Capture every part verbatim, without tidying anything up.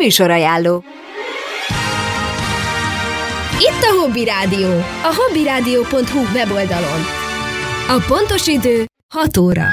Műsorajánló. Itt a Hobby Rádió, a hobbyradio pont hu weboldalon. A pontos idő hat óra.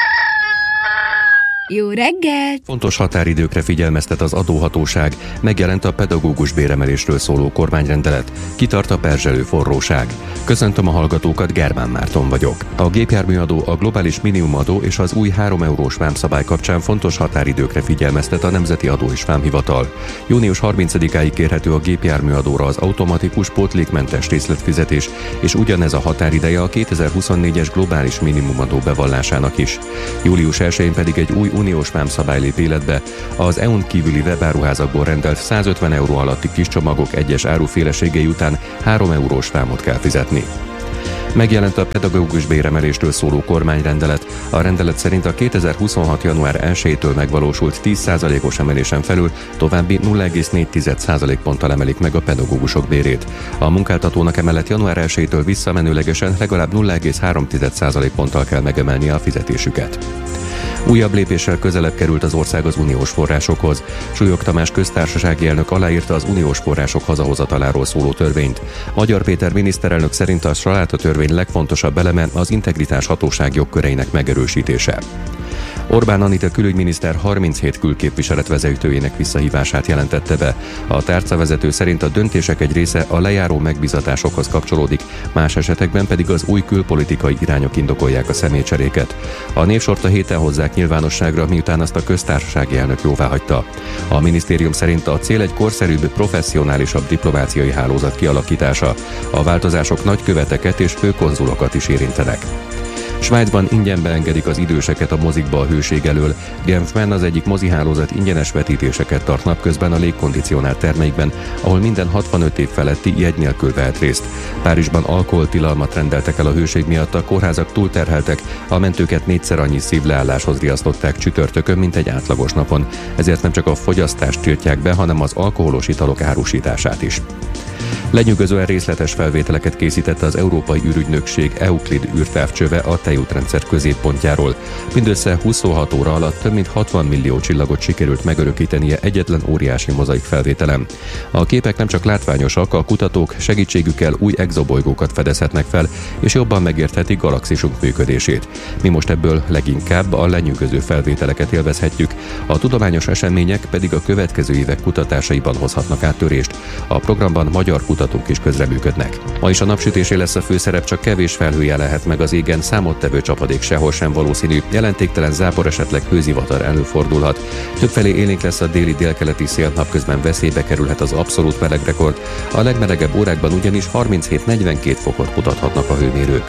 Jó reggelt! Fontos határidőkre figyelmeztet az adóhatóság, megjelent a pedagógus béremelésről szóló kormányrendelet, kitart a perzselő forróság. Köszöntöm a hallgatókat, Germán Márton vagyok. A gépjárműadó, a globális minimumadó és az új három eurós vámszabály kapcsán fontos határidőkre figyelmeztet a Nemzeti Adó és Vámhivatal. június harmincadikáig kérhető a gépjárműadóra az automatikus pótlékmentes részletfizetés, és ugyanez a határideje a kétezer-huszonnégyes globális minimumadó bevallásának is. július elsején pedig egy új uniós vámszabály lép életbe, az é u-n kívüli webáruházakból rendelt százötven euró alatti kis csomagok egyes áruféleségei után három eurós vámot kell fizetni. Megjelent a pedagógus béremelésről szóló kormányrendelet. A rendelet szerint a kétezer-huszonhat. január elsejétől megvalósult tíz százalékos emelésen felül további nulla egész négy százalékponttal emelik meg a pedagógusok bérét. A munkáltatónak emellett január elsejétől visszamenőlegesen legalább nulla egész három százalékponttal kell megemelnie a fizetésüket. Újabb lépéssel közelebb került az ország az uniós forrásokhoz. Súlyog Tamás köztársasági elnök aláírta az uniós források hazahozataláról szóló törvényt. Magyar Péter miniszterelnök szerint a salátatörvény legfontosabb eleme az integritás hatóság jogköreinek megerősítése. Orbán Anita külügyminiszter harminchét külképviselet vezetőjének visszahívását jelentette be. A tárcavezető szerint a döntések egy része a lejáró megbízatásokhoz kapcsolódik, más esetekben pedig az új külpolitikai irányok indokolják a személycseréket. A névsort a héten hozzák nyilvánosságra, miután azt a köztársasági elnök jóváhagyta. A minisztérium szerint a cél egy korszerűbb, professzionálisabb diplomáciai hálózat kialakítása. A változások nagyköveteket és főkonzulokat is érintenek. Svájcban ingyen beengedik az időseket a mozikba a hőség elől. Genfben az egyik mozihálózat ingyenes vetítéseket tart napközben a légkondicionált termeikben, ahol minden hatvanöt év feletti jegy nélkül vehet részt. Párizsban alkoholtilalmat rendeltek el a hőség miatt, a kórházak túlterheltek, a mentőket négyszer annyi szívleálláshoz riasztották csütörtökön, mint egy átlagos napon. Ezért nem csak a fogyasztást tiltják be, hanem az alkoholos italok árusítását is. Lenyűgözően részletes felvételeket készített az Európai űrügynökség Euclid űrtávcsöve a tejútrendszer középpontjáról. Mindössze huszonhat óra alatt több mint hatvan millió csillagot sikerült megörökítenie egyetlen óriási mozaik felvételen. A képek nem csak látványosak, a kutatók segítségükkel új exobolygókat fedezhetnek fel, és jobban megérthetik galaxisunk működését. Mi most ebből leginkább a lenyűgöző felvételeket élvezhetjük, a tudományos események pedig a következő évek kutatásaiban hozhatnak áttörést. A programban magyar kutatók is közreműködnek. Ma is a napsütésé lesz a főszerep, csak kevés felhője lehet meg az égen, számottevő csapadék sehol sem valószínű, jelentéktelen zápor, esetleg hőzivatar előfordulhat. Többfelé élénk lesz a déli délkeleti szél, napközben veszélybe kerülhet az abszolút melegrekord. A legmelegebb órákban ugyanis harminchét-negyvenkét fokot mutathatnak a hőmérők.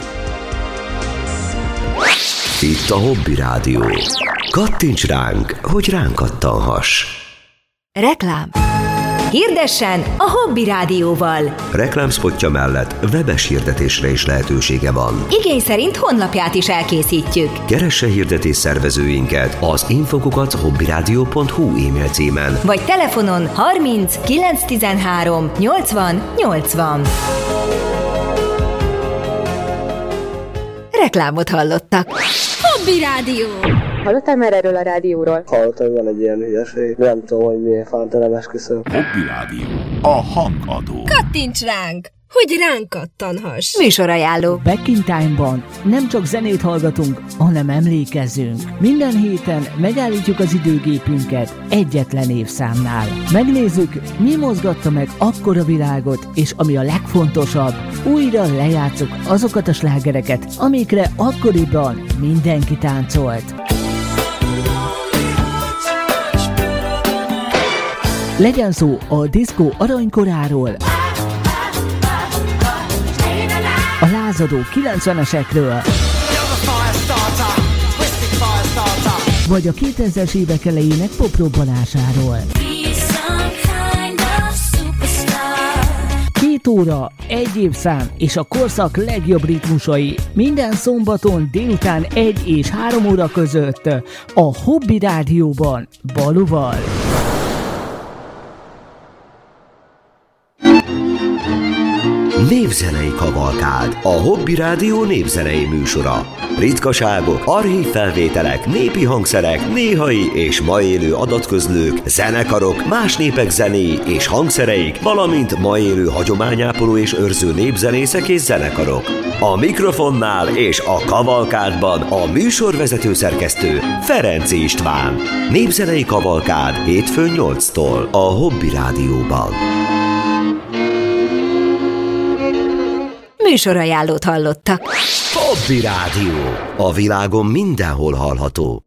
Itt a Hobby Rádió. Kattints ránk, hogy ránk kattanhass. Reklám. Hirdessen a Hobby Rádióval. Reklámszpotja mellett webes hirdetésre is lehetősége van. Igény szerint honlapját is elkészítjük. Keresse hirdetés szervezőinket az infokukat hobbyradio pont hu e-mail címen. Vagy telefonon harminc kilenc tizenhárom nyolcvan nyolcvan. Reklámot hallottak. Hobby Rádió. Hallottál már erről a rádióról? Hallottam, van egy ilyen hülyeség. Nem tudom, hogy miért fánt, nem esküszöm. Hobby Rádió. A hangadó. Kattints ránk, hogy ránk kattanhass. Műsorajánló. Back in Time-ban nem csak zenét hallgatunk, hanem emlékezünk. Minden héten megállítjuk az időgépünket egyetlen évszámnál. Megnézzük, mi mozgatta meg akkora világot, és ami a legfontosabb, újra lejátszuk azokat a slágereket, amikre akkoriban mindenki táncolt. Legyen szó a diszkó aranykoráról, a lázadó kilencvenesekről, vagy a kétezres évek elejének poprobbanásáról. Két óra, egy évszám és a korszak legjobb ritmusai minden szombaton délután egy és három óra között a Hobby Rádióban Balúval. Népzenei kavalkád, a Hobby Rádió népzenei műsora. Ritkaságok, archív felvételek, népi hangszerek, néhai és ma élő adatközlők, zenekarok, más népek zenéi és hangszereik, valamint ma élő hagyományápoló és őrző népzenészek és zenekarok. A mikrofonnál és a kavalkádban a műsorvezető szerkesztő Ferenc István. Népzenei kavalkád hétfőn nyolctól a Hobby Rádióban. Műsorajánlót hallottak. Hobby Rádió. A világon mindenhol hallható.